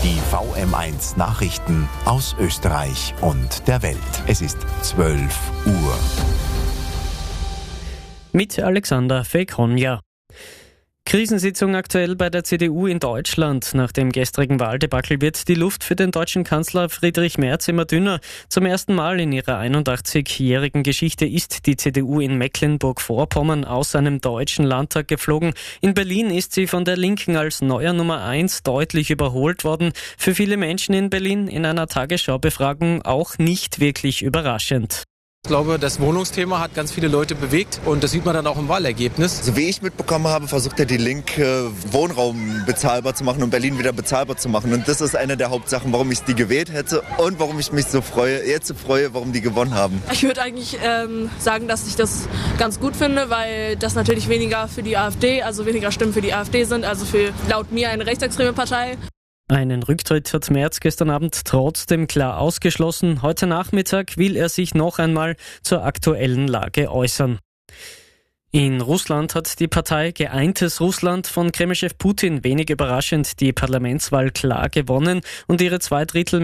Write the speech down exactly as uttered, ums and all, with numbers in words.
Die V M eins Nachrichten aus Österreich und der Welt. Es ist zwölf Uhr. Mit Alexander Fekonja. Krisensitzung aktuell bei der C D U in Deutschland. Nach dem gestrigen Wahldebakel wird die Luft für den deutschen Kanzler Friedrich Merz immer dünner. Zum ersten Mal in ihrer einundachtzigjährigen Geschichte ist die C D U in Mecklenburg-Vorpommern aus einem deutschen Landtag geflogen. In Berlin ist sie von der Linken als neuer Nummer eins deutlich überholt worden. Für viele Menschen in Berlin in einer Tagesschau-Befragung auch nicht wirklich überraschend. Ich glaube, das Wohnungsthema hat ganz viele Leute bewegt und das sieht man dann auch im Wahlergebnis. So wie ich mitbekommen habe, versucht ja die Linke, Wohnraum bezahlbar zu machen und Berlin wieder bezahlbar zu machen. Und das ist eine der Hauptsachen, warum ich die gewählt hätte und warum ich mich so freue, jetzt so freue, warum die gewonnen haben. Ich würde eigentlich ähm, sagen, dass ich das ganz gut finde, weil das natürlich weniger für die AfD, also weniger Stimmen für die AfD sind, also für laut mir eine rechtsextreme Partei. Einen Rücktritt hat Merz gestern Abend trotzdem klar ausgeschlossen. Heute Nachmittag will er sich noch einmal zur aktuellen Lage äußern. In Russland hat die Partei Geeintes Russland von Kremlchef Putin wenig überraschend die Parlamentswahl klar gewonnen und ihre zwei Drittel